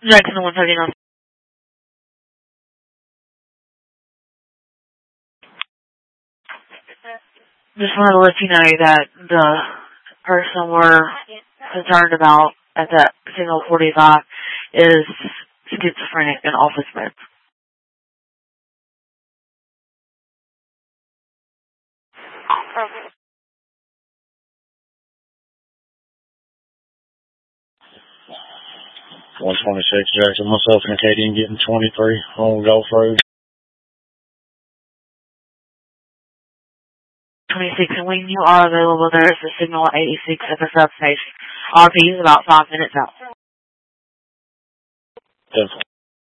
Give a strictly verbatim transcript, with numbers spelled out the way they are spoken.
Jackson one thirty-nine. Just wanted to let you know that the person we're concerned about at that signal forty-five is schizophrenic and office meds. one twenty-six Jackson, myself and Katie getting twenty-three on Gulf Road. twenty-six, and when you are available, there is a signal eighty-six at the substation. R P is about five minutes out. Definitely.